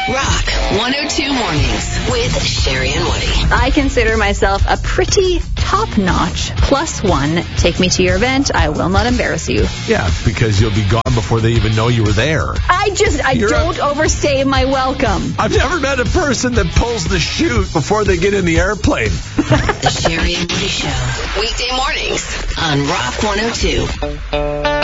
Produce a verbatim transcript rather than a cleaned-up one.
Rock one oh two Mornings with Sherry and Woody. I consider myself a pretty top-notch plus one. Take me to your event. I will not embarrass you. Yeah, because you'll be gone before they even know you were there. I just, I You're don't a- overstay my welcome. I've never met a person that pulls the chute before they get in the airplane. The Sherry and Woody Show. Weekday mornings on Rock one oh two.